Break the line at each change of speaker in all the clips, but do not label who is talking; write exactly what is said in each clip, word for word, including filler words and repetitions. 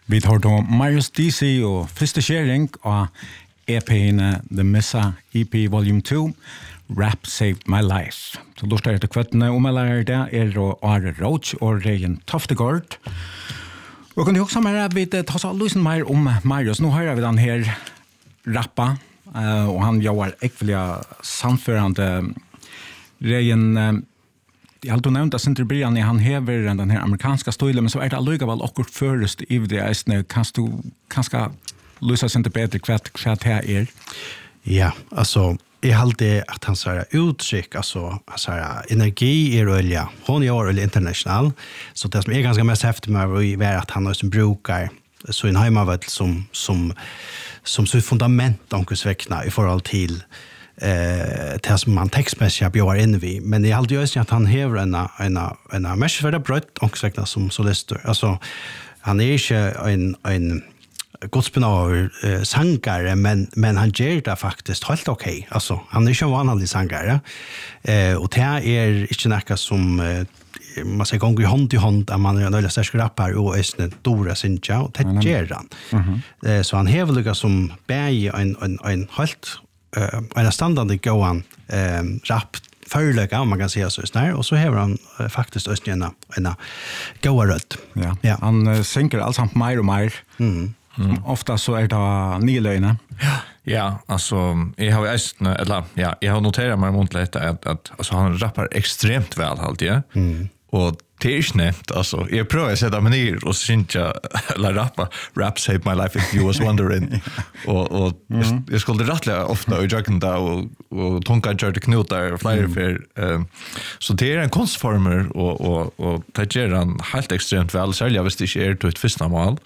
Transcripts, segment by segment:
Vi tar då Marius D C och första sharing av E P-ene The Missa E P Volume two, Rap Saved My Life. Så då står det kvättene omellare det er då Are Roach og Regen Toftegård. Og kan du også mer at vi tar så lysen mer om Marius. Nå hører vi den her rappa, uh, og han gjør ekvelig samførende Regen. Uh, Jeg har nevnt at Sinter Brian han hever den her amerikanska stilen, men så er det allikevel akkurat først i det eisne. Kan du kanskje lysa Sinter bedre hva det er?
Ja, altså, jeg halte at han sier uttrykk, altså, han sier energi er olja. Hon er olja international, så det som er ganske mest heftig med er at han også brukar så en heimavett som, som, som så fundament omkursvekna i forhold til eh det som man textmässigt bjöar in vi, men det är alltid just att han häver en en en mest för det brött omsväckna som solister. Alltså han är inte en en godspennar eh, sangare, men men han gör det faktiskt helt okej. Okay. Alltså han är inte en vanlig sangare. Eh och det är inte något som eh, man säger gånger hand i hand att man är nöjlig stärsk rappar och är en stora synja och det gör han. Mm-hmm. Eh, så han häver lika som bäj en en en helt Uh, en standard gåan uh, rap förlöka om man kan säga så snär och så har han uh, faktiskt öst en en goa rött.
Ja. Ja. Han uh, sänker allsamt mer och mer. Mm. Mm. Ofta så är det nylöjne.
Ja. Ja, alltså jag har just eller ja, jag har noterat mig mot lite att att alltså han rappar extremt väl alltid. Mm. Och det är snämt, alltså. Jag prövar att sätta mig ner och synka eller rappa Rap Saved My Life If You Was Wondering. och och mm. jag skulle rättliga ofta och jag där och och tonka Jordi Knutar flyer mm. för um, så det är en konstformer och och och det gör han helt extremt väl särskilt visst det är till ett första mål.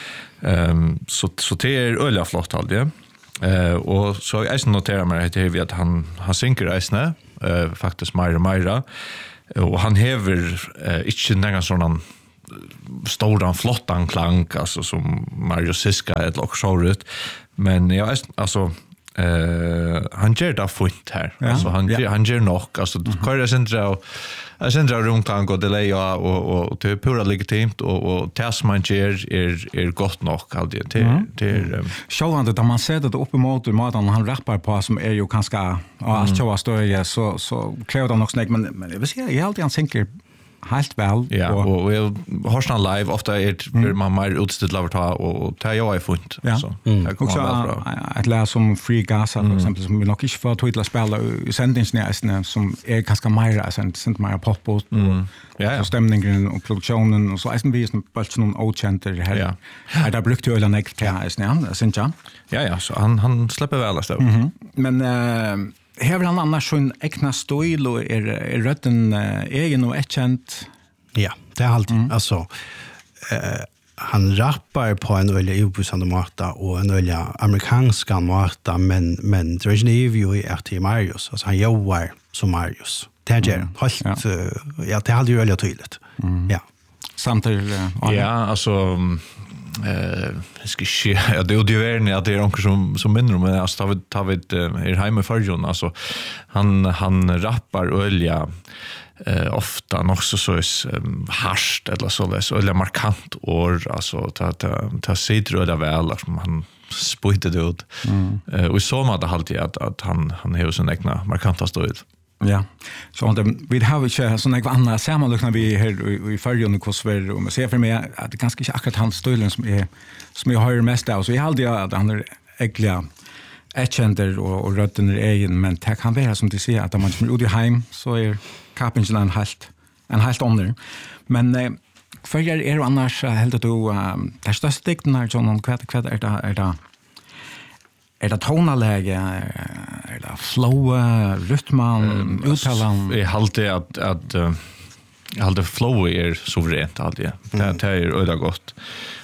Ehm så så det är öliga flott alltid. Eh och så jag noterar mig att det är att han han synker isne eh faktiskt mer och mer. Och han hever eh, inte någon sån stora flottan klang alltså som Mario Siska eller också ut, men jag alltså eh han gör det fint här. Ja. Alltså han ja. han gör nog alltså mm-hmm. Kör det centra jag centra runt kan gå delay och och och det är pura legitimt och och tas man ger är är gott nog alltid till mm. till um,
show han det man ser det uppe mot maten han rappar på som är ju ganska ja mm. så står så så klär det nog snägg men men jag vill säga jag alltid han tänker helt väl.
Ja, och vi har han live ofta är mm. man mer utställd över ta och ta jag är funt
ja.
Så.
Mm. Det kommer bra. Att lära som Free Gaza mm. för exempel som vi nog inte får till att spela i sändningsnäsna som är ganska mer alltså inte mer pop och mm. ja, ja. Så stämningen och produktionen och så är det vi som bara någon outcenter här. Ja. Är det brukt ju eller näck till är snä, sen ja.
Ja ja, så han han släpper väl alltså.
Mm-hmm. Men uh, Hever han annars en egna stil och är, är rötten äh, egen och erkänt?
Ja, det är alltid. Mm. Alltså, äh, han rappar på en väldigt uppvisande måta och en väldigt amerikanska måta, men, men det är ju är till Marius. Alltså, han jobbar som Marius. Det är mm. helt, ja. Uh, ja, det är alltid väldigt tydligt. Mm. Ja.
Samtidigt? Äh,
ja, alltså... Eh, ska ske. Ja, det är ju värre att det är onkel som som minner om men alltså tar vi tar vi är hemma för Jon alltså han han rappar ölja eh ofta också så är um, harsht eller så där så eller markant or alltså ta ta ta sidor där väl som han spotade ut. Mm. Eh och så man det alltid att att han han har sin egna markanta stil.
Ja, så det vi har ju såna några andra sammanlagna vi här i förrjun och kosver och man ser för mig att det ganska inte akkurat hans stilen som är som jag har mest av så jag hade att han är äckliga etchender och och rötten är egen men det kan vara som du säger att man kommer ut i hem så är kapingen en helt en helt under men eh, för jag är det annars helt att du det största dikten här sån kvart kvart är det är det är det tonläge är det flow rytmen uttalan
jag håller att att jag håller flow är suveränt alltid det det är öde gott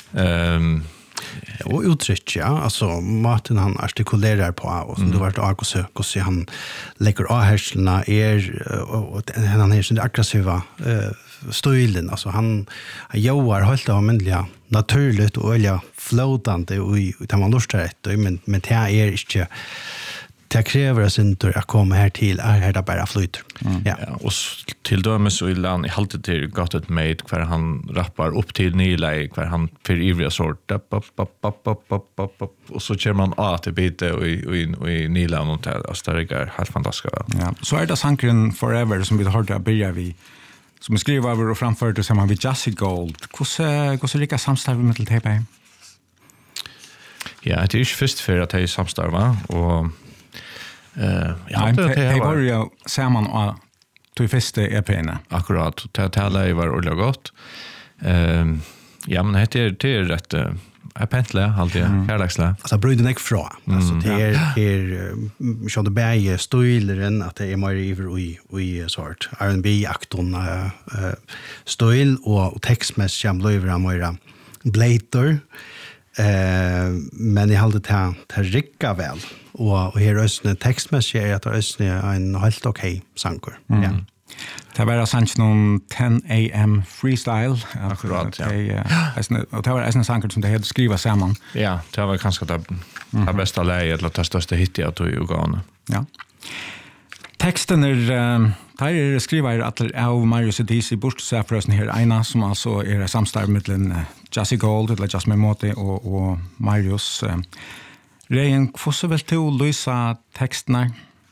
ehm
och uttryck ja alltså Martin han artikulerar på och som mm. du vart och så så han lägger av hörselna är och han är så aggressiva eh stilen alltså han jobbar helt annorlunda naturligt och eller flowtande och det man lustar ett men men det är inte det kräver sin tur att komma här till är här det bara flyter. Mm. Ja.
Ja, och till dömes och illan i halvtid till Got It Made kvar han rappar upp till nyläge kvar han för ivriga sort upp upp upp upp upp upp upp upp och så kör man A till bite och i och i och i nyläge och där alltså det är helt fantastiskt.
Ja, så är det sankren Forever som vi hörde att börja vi som är skriva över och framförde samman vid Jazzy Gold. Hur hur lika samstarv med till T P?
Ja, det är ju först för att det är samstarva och eh
ja, det var ju samman och till första E P-ene.
Akkurat, det talar ju var ordentligt gott. Ehm ja, men det är det är rätt jag pentla alltid kärleksla.
Alltså bruden är fra. Alltså det är är så det bäge stilren att det är mer över i i sort R and B-akton eh stil och textmässigt jag blir mer blater. Eh men jag hade det det ricka väl och och här ösne textmässigt är att ösne en helt okej sankor.
Mm. Ja. Det var sanns någon ten A M freestyle.
Akkurat, ja.
Det och det var en sankor som det hade skriva samman.
Ja, det var kanske det det bästa läget eller det största hit jag tog ju gåna.
Ja. Texten är där är skriver att av Marius D C Bush Safrösen här ena som alltså är samstarv mellan Jazzy Gold eller Just Memote och och Marius. Rein kvosse väl till Luisa texterna.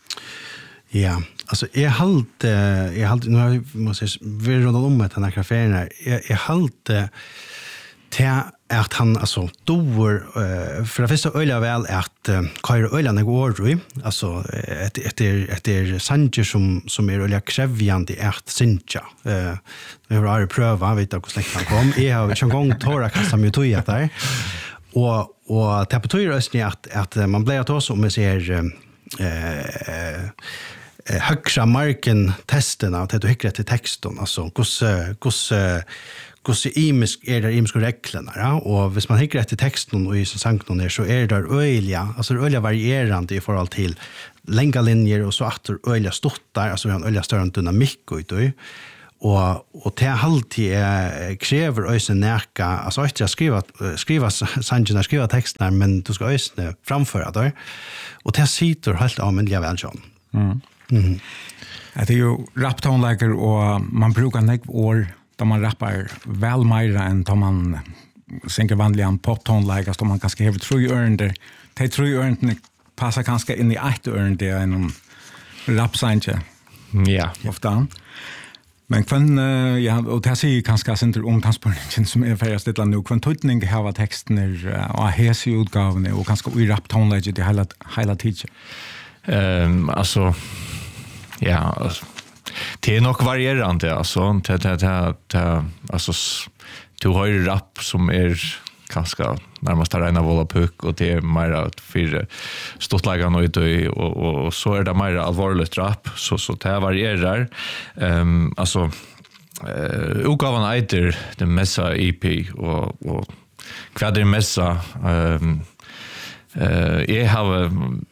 Ja, alltså jag halt jag halt nu måste vi runda om med den här kaféen. Jag jag halt till att han alltså dår för det första öliga väl att Kairo öliga går i alltså ett ett ett är sanger som som är öliga krävjande att synja. Eh vi har aldrig pröva vet att hur han kom. Jag har en gång torra kasta mig till att där. Och och det betyder östning att att man blir att oss om man ser eh högsta marken testerna att det hyckret till texten alltså hur hur hur imisk är det imiska reglerna ja och hvis man hyckret till texten och i sanknon är så är det öliga alltså öliga varierande i förhåll till långa linjer och så att öliga stottar alltså en öliga större dynamik och då och och det alltid är kräver ösen närka alltså att jag skriva skriva sanjerna skriva texterna men du ska ösna framföra där och det sitter helt användliga väl så.
Mm. Mhm. Det är ju raptonläger och man brukar nägg år då man rappar väl mer än då man sänker vanliga poptonläger så man kanske har tre örnder. De tre örnder passar kanske in i ett örn det är en rapsanje.
Ja,
ofta. Men kvann ja och det ser kanske inte om transporten som är färdigast ett land nu kvann tutning har texten är och hesi utgåvan och kanske i raptonläger det hela hela tiden.
Ehm alltså ja, alltså, det är nog varierande alltså det det det, det alltså du har ju rap som är ganska närmast där en av puck och det är mer att för stottlagan och och och så är det mer allvarligt rap så så det varierar. Ehm alltså eh utgåvan heter den Messa E P och och kvader Messa ehm eh jag har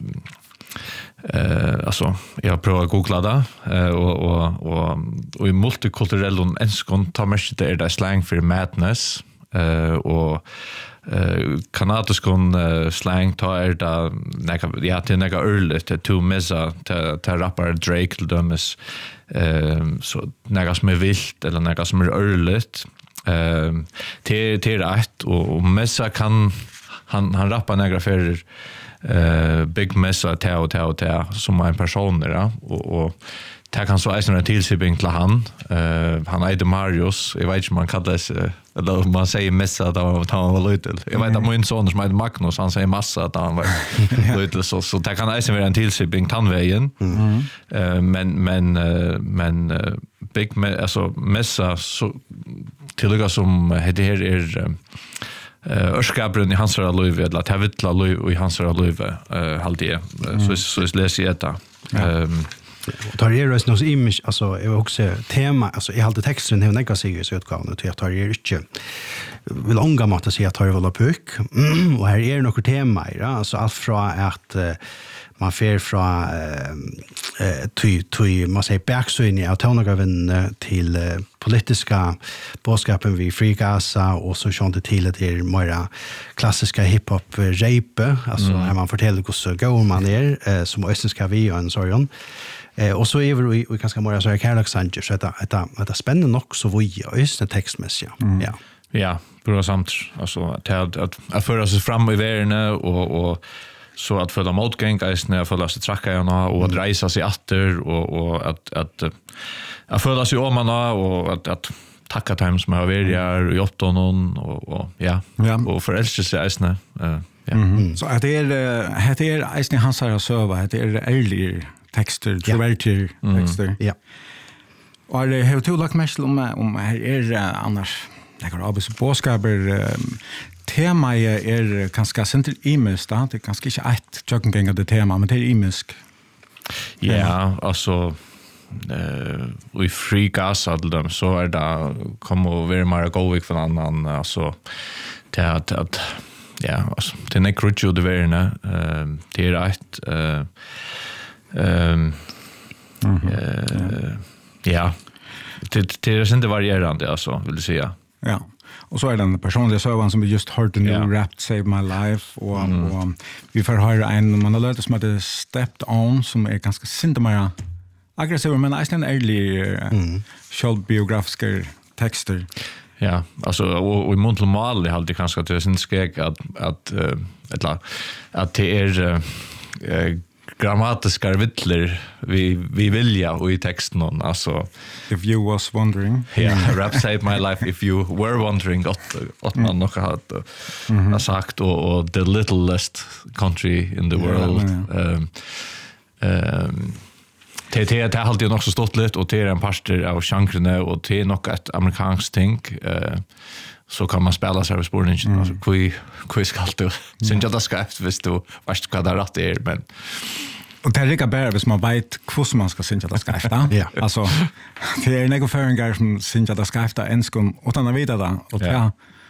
Eh alltså jag har provat googla det eh, och och och och i multikulturell och enskon tar mest det är det slang för madness eh och eh kanadiskon uh, slang tar är det näka ja till näka earligt till to mesa till till rappar Drake till dömes eh så näka som är vilt eller näka som är earligt eh till till rätt och, och mesa kan han han rappar några för eh big messa ta ta ta som en person där och och ta kan så en tillsibing till han eh han heter Marius jag vet inte man kallar det eller man säger messa då tar han väl ut jag vet att min son som heter Magnus han säger massa att han var lite så så det kan alltså vara en tillsibing tandvägen eh men men men big alltså messa så tillika som det här är Eh Örskabren i hans liv eller att havitla liv i hans liv eh halde så så läser jag det. Ehm
och tar det röst något image alltså är också tema alltså i halde texten hur näga sig så utgåvan och jag tar det inte vill ånga mat att säga att tar det väl puck och här är det något tema ja alltså allt från att man fer fra eh eh till till man säger backswing av tonagaven till eh, politiska budskapen vi Free Gaza och så sjönte till det är mer klassiska hiphop rape alltså mm. när man fortäller hur så går man är eh, som östska vi och en sån eh och så är vi vi ganska mer så här Carlax Sanchez så att att att spännande nog så vi östna textmässigt mm. ja
ja bra samt alltså att att att föra sig fram i världen och och så att följa motgångar när jag följa sig tracka och att resa sig åter och och att att att följa sig om och att att tacka dem som har varit här i åtta någon och och ja, ja. och förälska sig äsna uh, ja
mm. så att det är det är äsna hans här server det är ärliga texter trovärdiga texter
ja
och det har du lagt mest om om här är annars jag har också påskaper tema är ganska central imis då det är ganska inte ett jogging det tema men det är imisk
ja alltså eh vi Free Gaza dem så är det kommer vara mer gåvik för annan alltså det att att ja alltså det är krutjo det värna eh det är rätt eh ehm ja det det är inte varierande alltså vill säga
ja. Och så är den personliga servern som vi just hörde nu yeah. Rap Save My Life och, mm. och vi får höra en man har lärt som heter Stepped On som är ganska syndemera aggressiv men nästan ärlig mm. självbiografiska texter.
Ja, alltså och, och i Montel Mal hade det kanske att det syns skeg att att uh, att att det är uh, grammatiska vittler vi vi vilja och i texten alltså
if you was wondering
yeah rap saved my life if you were wondering what what man nog har mm. sagt och, och the littlest country in the world ehm ehm det det det har alltid också stått lite och det är en pastor av genrerna och det är nog ett amerikanskt ting eh så kan man spela sig på sporten mm. alltså kui kui ska du sen jag det ska efter visst du vart ska det rätt är men
och det är lika bra hvis man vet hur man ska synja det ska efter
ja
alltså det är några föringar som synja det ska efter enskom utan att veta det och ja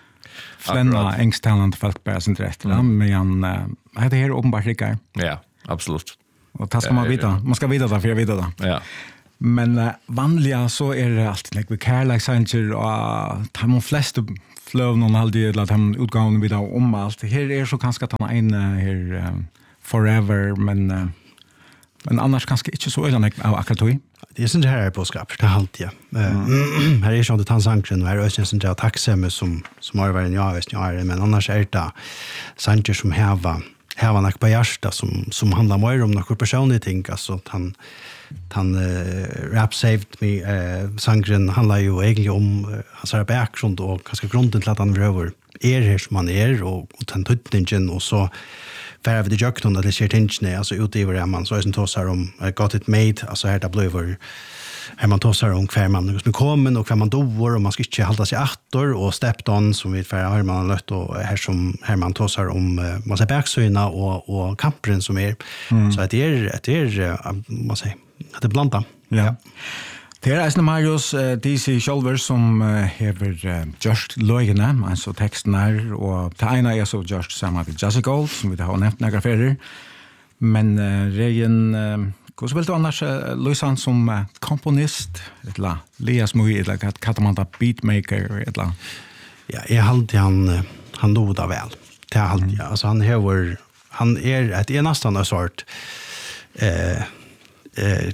flenna engsttalande folk bara sin rätt mm. men uh, det är uppenbart lika
ja absolut
och det ska man veta man ska veta det för jag vet det
ja
men uh, vanliga så är det alltid like vi Carlax Sanchez och de flesta flöv någon halvdel eller de utgången vid om allt det här är så kanske att han en här uh, forever men uh, men annars kanske inte så illa av akatoi.
Det är sånt här på skap det halt ja. Mm. Här är ju inte tansankren och här är ju sånt där tacksamme som som har varit jag vet jag men annars är det Sanchez som häva häva nak på hjärta som som handlar mer om några personliga ting alltså att han han uh, rap saved me uh, sankren handlar ju egentligen om uh, hans bakgrund och kanske grunden till att han över är här som han är och och den tutningen och så för vi det jökton att det ser tingne alltså utöver det man så är sen tossar om I got it made alltså här där blöver här man tossar om kvar man som kommer och kvar man doar och man ska inte hålla sig åter och stepped on som vi för har man lött och här som här man tossar om uh, man säger backsyna och och kampen som är mm. så att det är det är uh, vad säger att det blanda
ja, ja. Det är Eisner Marius uh, D C Sjolver som uh, hever uh, just lögene, alltså texten här, och det ena är så just samma med Jazzy Gold, som vi har nämnt några färger. Men uh, Regen, uh, hur så vill du annars uh, Lysan som uh, komponist, eller Lias Mui, eller kallar man det beatmaker, eller?
Ja, jag hade han, han lodar väl. Det är alltid, mm. alltså han hever, han är ett är nästan en sort eh, eh,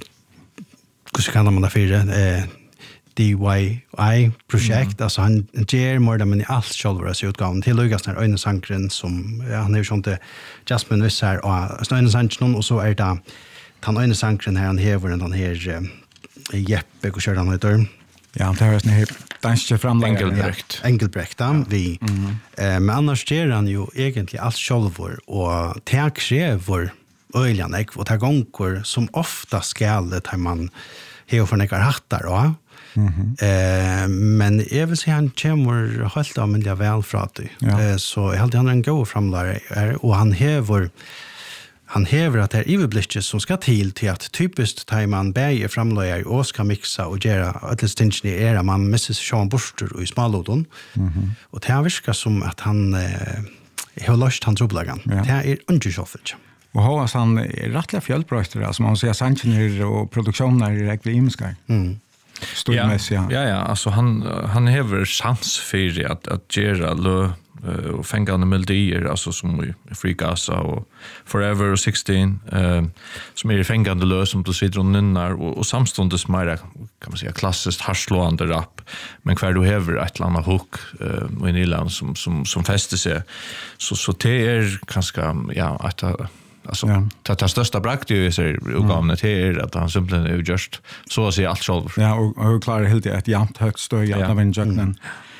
hur kallar man det för eh, D Y I-projekt, mm. alltså han ger mer men i allt själva så utgåvan till Lukas när Öjne Sankren som ja, han är ju sånt Jasmine Vissar och Öjne Sankren och så är det han Öjne Sankren här han hever den här eh, Jeppe och kör han heter
ja det är en danske framläggare
Engelbrekt
ja, Engelbrekt ja. vi mm. eh, men annars ger han ju egentligen allt själva och det kräver öjliga och det gånger som ofta skälet har man hever för några hattar då. Mm-hmm. Eh, men jag vill säga han kommer helt använda väl för att ja. eh, så jag hade han en god framlare och han hever han hever att det är överblicket som ska till till att typiskt tar man bäger framlöjar och ska mixa och göra att det i era man missar Sean Borster och i smalodon mm-hmm. och det här virkar som att han eh, har löst han troblagan ja. Det är undershoffet.
Och Hoas han är rättliga fjällbröster, alltså man säger sanger och produktioner i räcklig imskar.
Mm.
Stormässiga.
Ja, ja, ja, alltså han han har chans för att att göra lö och fängande melodier, alltså som i Free Gaza och Forever och sexton, eh, som är fängande lö som du sitter och nynnar och, och samstundes mer, kan man säga, klassiskt harslående rap, men kvar du häver ett eller annat hook eh, i Nyland som, som, som fäster sig. Så, så det är ganska, ja, att alltså,
ja.
det, det största brakt ju i sig utgavnet mm. är att han simpelthen är just så att säga allt själv.
Ja, och, och klarar helt ett jämnt högt stöd i alla vindjöknen. Mm.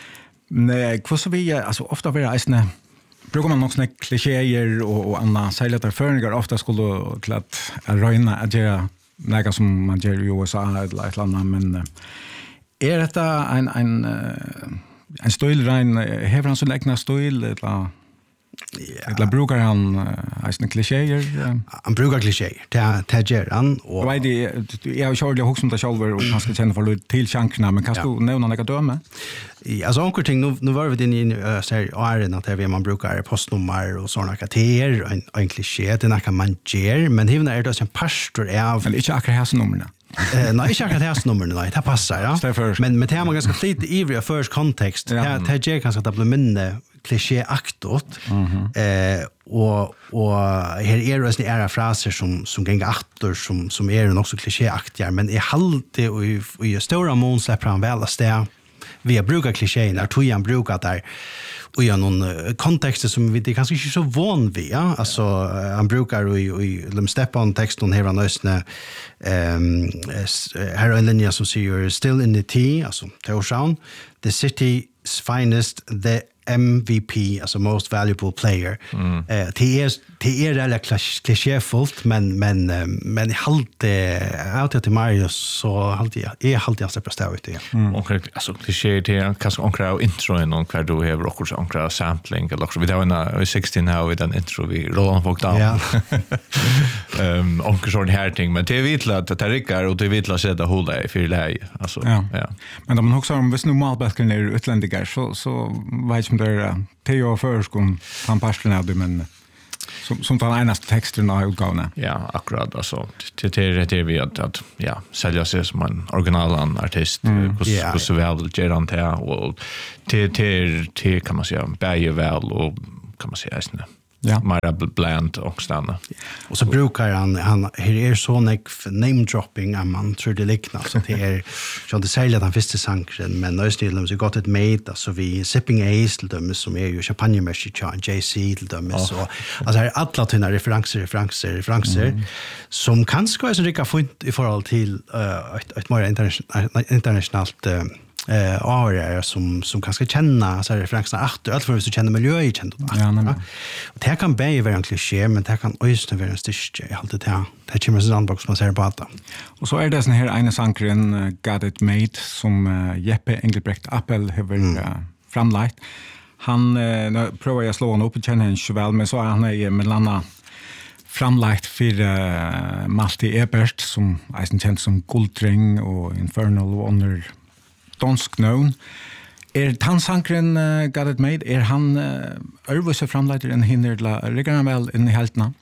Nej, vad så vi, alltså ofta blir det ägstna, brukar man nog såna klichéer och, och andra särleta förningar ofta skulle till att röjna att göra något som man gör i U S A eller ett annat, men är detta en, en, en stil rein, hever han så egna stil eller Ja. Eller brukar han uh, klichéer? Uh.
Han brukar klichéer, det, det gör han.
Och vad är det, jag har kört också om det själv och kanske känner för till chanserna, men kan ja. du nämna några döme?
Ja, alltså onkel ting, nu, nu var vi inne i uh, ser åren att det man brukar postnummer och sådana kategorier, en, en kliché, det är något man gör, men hivna är det en pastor av...
Men inte akkurat här numren.
uh, nej, inte akkurat här numren, nej, det passar, ja. Men, men det har man ganska flit ivrig först kontext, ja. det, det gör kanske att det blir minne klichéaktigt. Mm-hmm. Eh, och och här är det era fraser som som gänga aktor som som är också klichéaktiga, men är halde och i, i stora mån släpper han väl att det vi brukar klichéer när tog han brukar där och i någon kontext som vi det kanske inte så van vid, ja? Alltså han brukar i i de Stepan texten här nösne ehm här en linje som säger still in the tea, alltså Torshavn, the city's finest, the M V P, alltså most valuable player. Mm. Eh, det är det är relativt klichéfullt, men men men halt alltid till Marius så alltid är alltid att prestera ut det.
Mm. Och alltså kliché det kanske onkra intro i någon kvar då har också onkra sampling eller också vi har en sexton här med den intro vi Roland Fogdal. Ja. Ehm onkel sån här ting, men det vet att det rycker och det vet att sätta hålla i för läge. Alltså
ja. ja. Men om man också om visst normalbättre är utländiga så så vet som där Theo förskon han pastorn av det, men som som tar enaste texten av utgåvan.
Ja, akkurat alltså det är det vi att att ja, sälja sig som en originalan artist hur hur så väl Geran där och det det det kan man säga bäje väl och kan man säga snä. Ja, mer bland och stanna.
Och så brukar han han här är så nek name dropping am man tror det liknar så det är så det säger att han första sankren, men nu still så got it made alltså vi sipping ace till dem som är ju champagne message och J C till dem så alltså här alla tunna referenser referenser referenser mm. som kanske är så rika fint i förhåll till uh, ett ett mer internationellt internationellt uh, eh är som som kanske känna så här referenserna att allt för så känner miljö i känt. Ja, men det här kan bli vara en kliché, men det kan också vara en styrka i allt det här. Det kommer så anbox man ser på att.
Och så är det sån här ena sankren uh, Got It Made som uh, Jeppe Engelbrekt Appel har mm. uh, framlagt. Han uh, prövar jag slå honom upp och känner en väl, men så är han är med landa framlagt för uh, Malte Ebert som är känd som Guldring och Infernal och Honor dansk known. Er tansankren uh, Got It Made, er han uh, örvuse framleider enn hinner rigger han vel inn i heltene?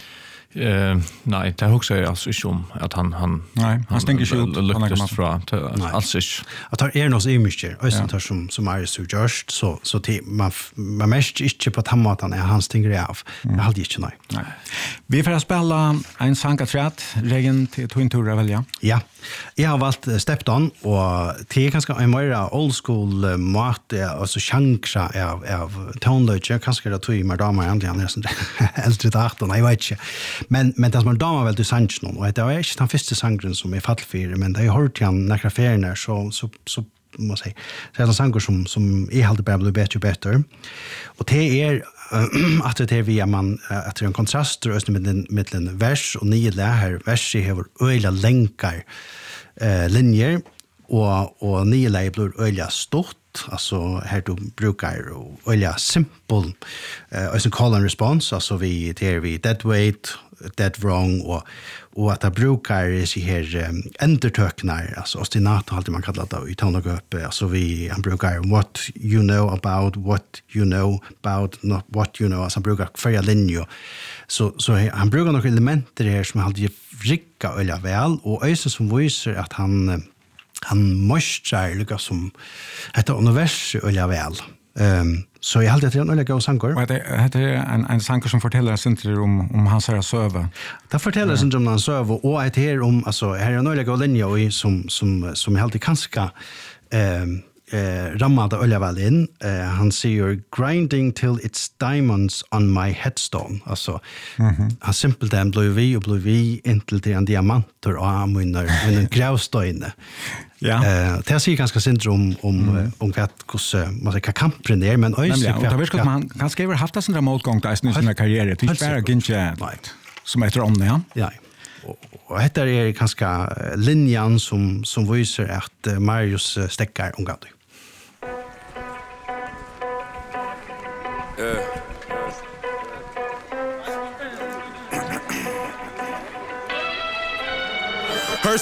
Uh, nej, det också är alltså inte om att han han
nej, han stänger sig ut
lyckas fra alltså
att har är något imager och sånt som som är så just så så till man man mest inte på tamatan är han stänger av. Jag hade inte nej. Nej.
Vi får spela en sankatrat regen till Twin Tour välja.
Ja. Jag har valt Stepped On och det är ganska en mer old school mat alltså chankra av av tonlöje kanske det tog i madama egentligen är sånt äldre datorn jag vet inte. Men men det som madama väl till sanchen och det är inte den första sangren som är fallfyr, men det har hört han några färner så så så måste säga. Så är det sanger som som är helt bara blir bättre och bättre. Och det är att det är via man att det är en kontrast mellan mellan vers och nio här vers har öliga länkar eh linjer och och nio blir öliga stort gott, alltså här du brukar och olja simpel eh uh, call and response, alltså vi där vi dead weight, dead wrong och och att det brukar sig här um, endertöknar, alltså ostinat alltid man kallar det i tona upp, alltså vi han brukar what you know about what you know about not what you know, alltså han brukar färja linje. Så så han brukar några elementer här som alltid rikka olja väl och ösen som visar att han han måste lyckas som heter univers olja väl. Ehm um, så jag hade det en olika sankor.
Och det heter en en sankor som fortäljer oss inte om om hans här söva.
Det fortäljer oss inte om hans söva och att här om alltså här är en olika linje och som som som är alltid kanske ehm eh ramade olja väl in. Uh, han säger grinding till it's diamonds on my headstone. Alltså mhm. Han simpelt den blue vi och blue vi intill till en diamanter och han vinner en gravsteine. Ja. Eh det ser ganska syndrom om mm. om vad hur man ska kampen där men ös
ja, det vet man kan skriva haft det sån motgång där i sin karriär det är bara gincha som heter om det ja.
Ja. Och detta är ganska linjen som som visar att Marius stäcker omgående.